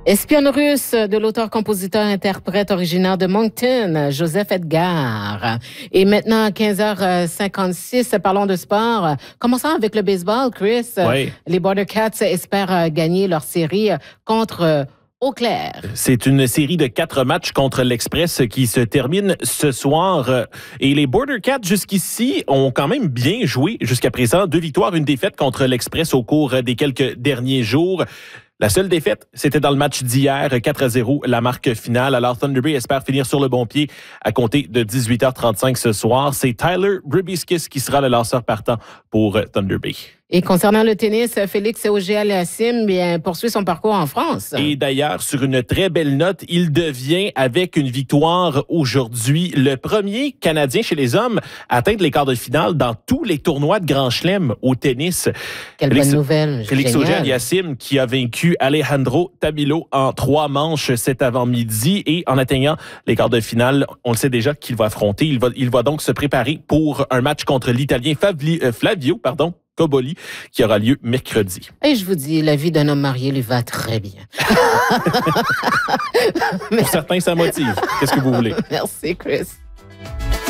Espionne russe de l'auteur-compositeur-interprète originaire de Moncton, Joseph Edgar. Et maintenant, à 15h56, parlons de sport. Commençons avec le baseball, Chris. Oui. Les Border Cats espèrent gagner leur série contre Eau Claire. C'est une série de 4 matchs contre l'Express qui se termine ce soir. Et les Border Cats, jusqu'ici, ont quand même bien joué jusqu'à présent. 2 victoires, 1 défaite contre l'Express au cours des quelques derniers jours. La seule défaite, c'était dans le match d'hier, 4-0, la marque finale. Alors, Thunder Bay espère finir sur le bon pied à compter de 18h35 ce soir. C'est Tyler Brubiskis qui sera le lanceur partant pour Thunder Bay. Et concernant le tennis, Félix Auger-Aliassime poursuit son parcours en France. Et d'ailleurs, sur une très belle note, il devient, avec une victoire aujourd'hui, le premier Canadien chez les hommes à atteindre les quarts de finale dans tous les tournois de Grand Chelem au tennis. Quelle bonne nouvelle. Félix Auger-Aliassime qui a vaincu Alejandro Tabilo en 3 manches cet avant-midi et en atteignant les quarts de finale, on le sait déjà qu'il va affronter. Il va donc se préparer pour un match contre l'Italien Flavio Cobolli, qui aura lieu mercredi. Et je vous dis, la vie d'un homme marié lui va très bien. Pour certains, ça motive. Qu'est-ce que vous voulez? Merci, Chris.